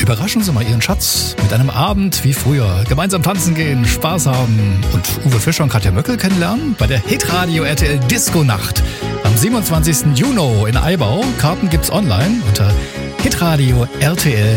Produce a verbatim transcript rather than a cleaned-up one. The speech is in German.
überraschen Sie mal Ihren Schatz mit einem Abend wie früher. Gemeinsam tanzen gehen, Spaß haben und Uwe Fischer und Katja Möckel kennenlernen bei der Hitradio R T L Disco Nacht am siebenundzwanzigsten Juni in Eibau. Karten gibt's online unter hitradio R T L